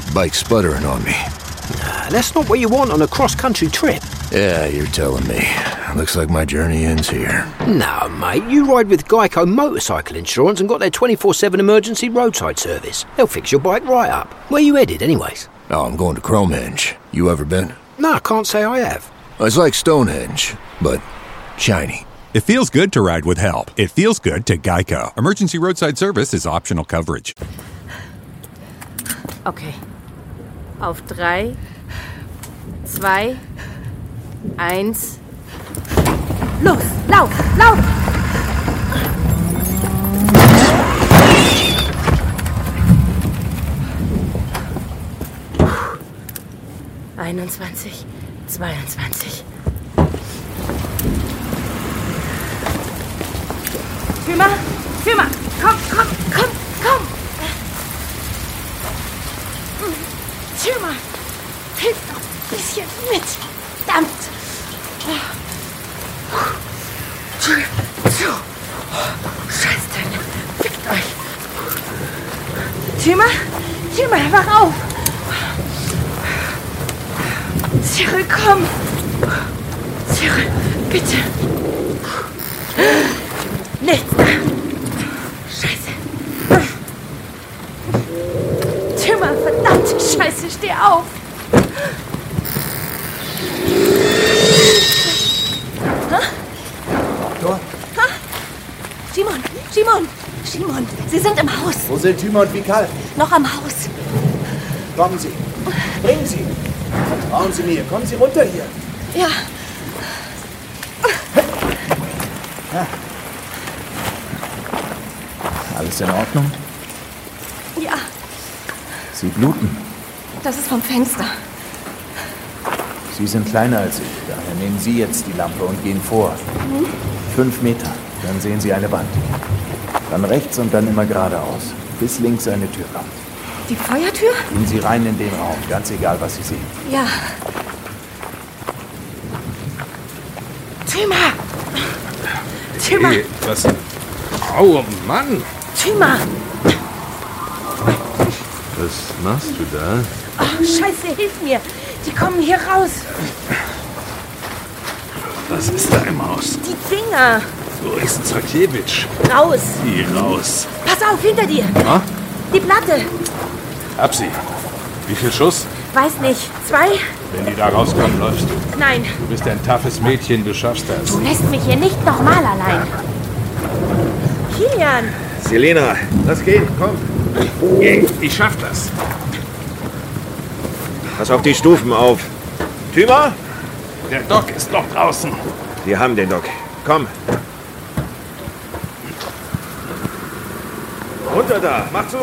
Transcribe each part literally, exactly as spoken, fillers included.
Bike's sputtering on me. Nah, that's not what you want on a cross-country trip. Yeah, you're telling me. Looks like my journey ends here. No, mate, you ride with Geico Motorcycle Insurance and got their twenty-four seven emergency roadside service. They'll fix your bike right up. Where you headed, anyways? Oh, I'm going to Cromehenge. You ever been? No, I can't say I have. It's like Stonehenge, but shiny. It feels good to ride with help. It feels good to Geico. Emergency roadside service is optional coverage. Okay. Auf drei, zwei, eins. Los, lauf, lauf! einundzwanzig, zweiundzwanzig. Tümer, Tümer, komm, komm, komm, komm! Tümer, hilf doch ein bisschen mit! Verdammt! Scheiße, fickt euch! Tümer, Tümer, wach auf! Cyril, komm! Cyril, bitte! Nichts! Scheiße! Tümer, verdammte Scheiße, steh auf! Doktor? Ha? Simon, Simon, Simon, Sie sind im Haus. Wo sind Tümer und Vikal? Noch am Haus. Kommen Sie. Bringen Sie. Vertrauen Sie mir. Kommen Sie runter hier. Ja. Ja. Alles in Ordnung? Ja, Sie bluten. das ist vom Fenster. Sie sind kleiner als ich. Daher nehmen Sie jetzt die Lampe und gehen vor. Mhm. Fünf Meter. Dann sehen Sie eine Wand. Dann rechts und dann immer geradeaus. Bis links eine Tür kommt. Die Feuertür? Gehen Sie rein in den Raum. Ganz egal, was Sie sehen. Ja. Tümer! Tümer! Hey, was? Au, Mann! Tümer! Was machst du da? Oh, Scheiße, hilf mir! Die kommen hier raus! Was ist da im Haus? Die Dinger! Wo ist Zakiewicz? Raus! Geh raus. Pass auf, hinter dir! Ha? Die Platte! Hab sie. Wie viel Schuss? Weiß nicht. Zwei? Wenn die da rauskommen, läufst du. Nein. Du bist ein toughes Mädchen, du schaffst das. Du lässt mich hier nicht nochmal allein. Kilian! Selena, lass gehen, komm. Ich schaff das. Pass auf die Stufen auf. Tümer? Der Doc ist noch draußen. Wir haben den Doc. Komm. Runter da, mach zu.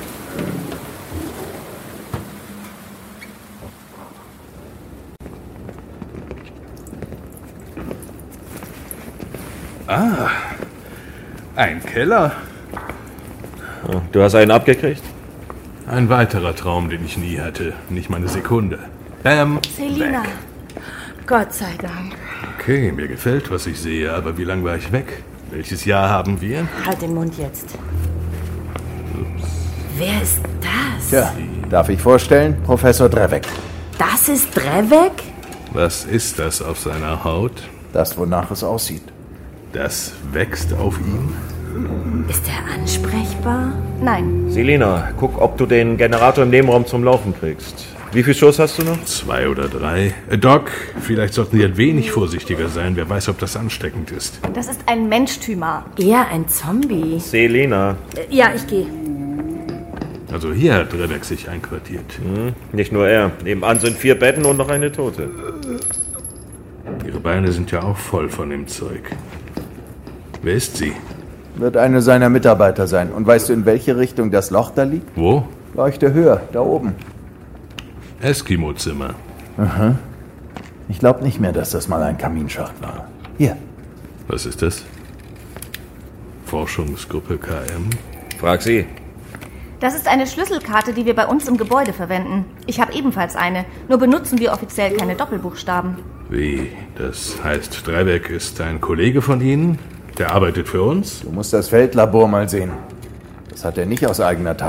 Ah, ein Keller. Du hast einen abgekriegt? Ein weiterer Traum, den ich nie hatte. Nicht mal eine Sekunde. Bam. Selina. Weg. Gott sei Dank. Okay, mir gefällt, was ich sehe, aber wie lange war ich weg? Welches Jahr haben wir? Halt den Mund jetzt. Ups. Wer ist das? Tja, darf ich vorstellen? Professor Drevek. Das ist Drevek? Was ist das auf seiner Haut? Das, wonach es aussieht. Das wächst auf ihm? Ist er ansprechbar? Nein. Selina, guck, ob du den Generator im Nebenraum zum Laufen kriegst. Wie viel Schuss hast du noch? Zwei oder drei. Äh, Doc, vielleicht sollten Sie ein wenig vorsichtiger sein. Wer weiß, ob das ansteckend ist. Das ist ein Mensch-Tümer. Eher ein Zombie. Selina. Äh, ja, ich gehe. Also hier hat Drevek sich einquartiert. Hm, nicht nur er. Nebenan sind vier Betten und noch eine Tote. Ihre Beine sind ja auch voll von dem Zeug. Wer ist sie? Wird eine seiner Mitarbeiter sein. Und weißt du, in welche Richtung das Loch da liegt? Wo? Leuchte höher, da oben. Eskimo-Zimmer. Aha. Ich glaube nicht mehr, dass das mal ein Kaminschacht war. Hier. Was ist das? Forschungsgruppe K M? Frag sie. Das ist eine Schlüsselkarte, die wir bei uns im Gebäude verwenden. Ich habe ebenfalls eine, nur benutzen wir offiziell keine Doppelbuchstaben. Wie? Das heißt, Drevek ist ein Kollege von Ihnen? Der arbeitet für uns? Du musst das Feldlabor mal sehen. Das hat er nicht aus eigener Tasche.